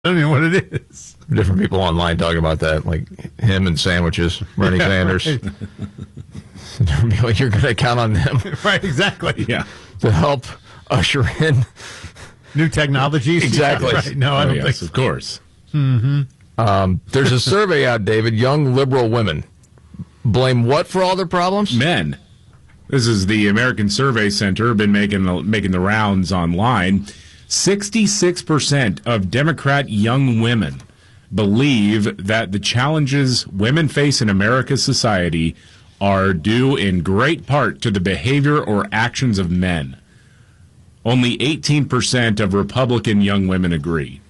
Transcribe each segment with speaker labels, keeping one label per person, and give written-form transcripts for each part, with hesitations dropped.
Speaker 1: I mean, what it is.
Speaker 2: Different people online talking about that, like him and sandwiches, Bernie Sanders.
Speaker 1: Right.
Speaker 2: You're going to count on them,
Speaker 1: Right, exactly.
Speaker 3: Yeah.
Speaker 2: to help usher in
Speaker 1: New technologies.
Speaker 2: Exactly.
Speaker 1: Yeah, right. No, I don't
Speaker 3: yes,
Speaker 1: think so.
Speaker 3: of course.
Speaker 2: There's a survey out, David. Young liberal women blame what for all their problems?
Speaker 3: Men. This is the American Survey Center, been making the rounds online. 66% of Democrat young women believe that the challenges women face in America's society are due in great part to the behavior or actions of men. Only 18% of Republican young women agree.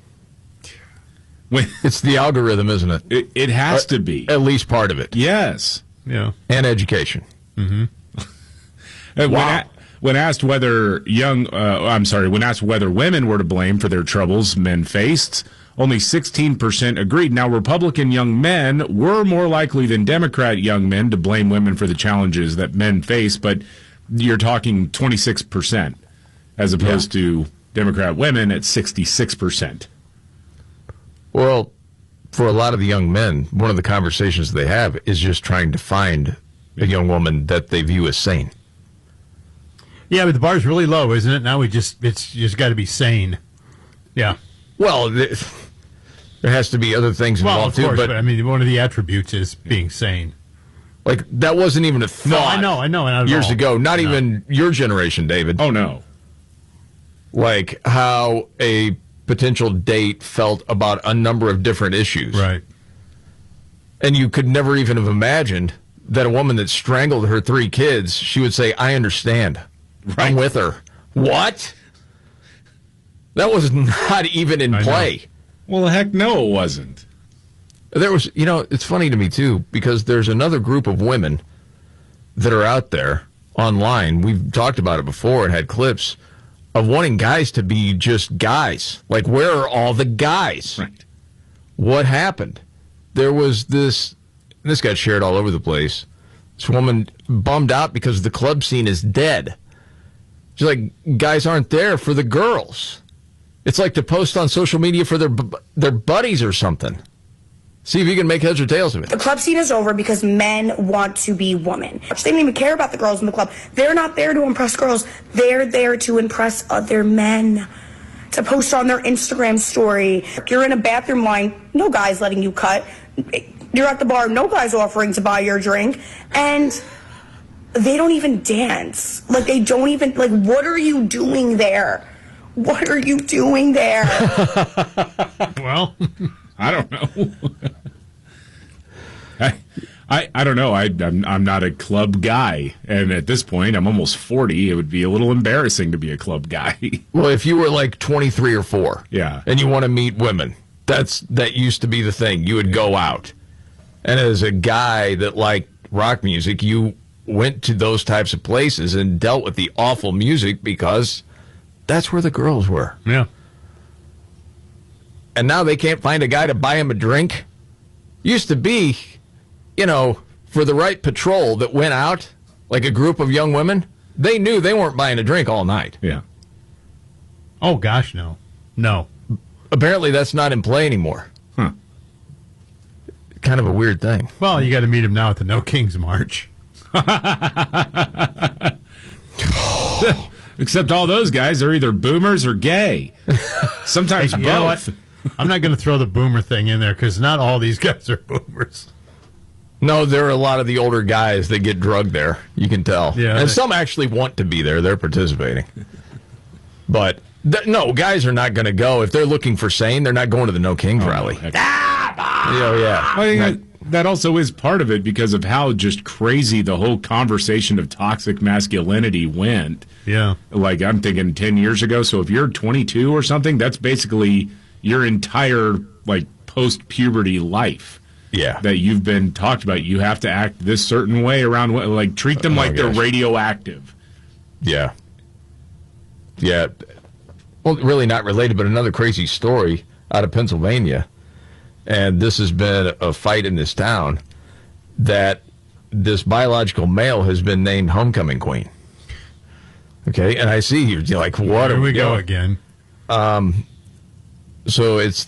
Speaker 2: It's the algorithm, isn't it?
Speaker 3: It has to be.
Speaker 2: At least part of it.
Speaker 3: Yes.
Speaker 1: Yeah.
Speaker 2: And education.
Speaker 3: Wow. When asked whether when asked whether women were to blame for their troubles men faced, only 16% agreed. Now, Republican young men were more likely than Democrat young men to blame women for the challenges that men face, but you're talking 26% as opposed to Democrat women at 66%.
Speaker 2: Well, for a lot of the young men, one of the conversations they have is just trying to find a young woman that they view as sane.
Speaker 1: Yeah, but the bar's really low, isn't it? Now it's just got to be sane. Yeah.
Speaker 2: Well, there has to be other things
Speaker 1: Well,
Speaker 2: involved
Speaker 1: of course,
Speaker 2: too.
Speaker 1: but I mean, one of the attributes is being sane.
Speaker 2: Like, that wasn't even a thought.
Speaker 1: No, I know. Not at
Speaker 2: years
Speaker 1: all.
Speaker 2: ago. Not even your generation, David.
Speaker 3: Oh, no.
Speaker 2: Like how a potential date felt about a number of different issues.
Speaker 1: Right.
Speaker 2: And you could never even have imagined that a woman that strangled her 3 kids, she would say, I understand.
Speaker 3: Right.
Speaker 2: I'm with her. What? That was not even in play.
Speaker 3: Well, heck no, it wasn't.
Speaker 2: There was, it's funny to me, too, because there's another group of women that are out there online. We've talked about it before and had clips of wanting guys to be just guys. Like, where are all the guys?
Speaker 3: Right.
Speaker 2: What happened? There was this got shared all over the place. This woman bummed out because the club scene is dead. She's like, guys aren't there for the girls. It's like to post on social media for their buddies or something. See if you can make heads or tails of it.
Speaker 4: The club scene is over because men want to be women. They don't even care about the girls in the club. They're not there to impress girls. They're there to impress other men. To post on their Instagram story. You're in a bathroom line, no guy's letting you cut. You're at the bar, no guy's offering to buy your drink. And they don't even dance. Like, they don't even, like, what are you doing there? What are you doing there?
Speaker 1: Well,
Speaker 3: I don't know. I don't know. I'm not a club guy, and at this point, I'm almost 40. It would be a little embarrassing to be a club guy.
Speaker 2: Well, if you were like 23 or 4,
Speaker 3: Yeah.
Speaker 2: and you want to meet women, that used to be the thing. You would go out, and as a guy that liked rock music, you went to those types of places and dealt with the awful music because that's where the girls were.
Speaker 1: yeah.
Speaker 2: And now they can't find a guy to buy him a drink. Used to be, for the right patrol that went out, like a group of young women, they knew they weren't buying a drink all night.
Speaker 3: Yeah.
Speaker 1: Oh, gosh, no. No.
Speaker 2: Apparently that's not in play anymore.
Speaker 3: Huh.
Speaker 2: Kind of a weird thing.
Speaker 1: Well, you got to meet him now at the No Kings March.
Speaker 3: Except all those guys are either boomers or gay. Sometimes
Speaker 1: You
Speaker 3: both.
Speaker 1: know what? I'm not going to throw the boomer thing in there because not all these guys are boomers.
Speaker 2: No, there are a lot of the older guys that get drugged there. You can tell.
Speaker 1: Yeah,
Speaker 2: and some actually want to be there. They're participating. But, no, guys are not going to go. If they're looking for sane, they're not going to the No Kings rally.
Speaker 3: Heck.
Speaker 2: Yeah.
Speaker 3: I think that also is part of it because of how just crazy the whole conversation of toxic masculinity went.
Speaker 1: Yeah.
Speaker 3: Like, I'm thinking 10 years ago. So if you're 22 or something, that's basically your entire, like, post-puberty life.
Speaker 2: Yeah.
Speaker 3: That you've been talked about. You have to act this certain way around, like, treat them like they're
Speaker 2: gosh.
Speaker 3: radioactive.
Speaker 2: Yeah. Yeah. Well, really not related, but another crazy story out of Pennsylvania. And this has been a fight in this town that this biological male has been named homecoming queen. Okay, and I see you're like, what?
Speaker 1: Here we go again.
Speaker 2: So it's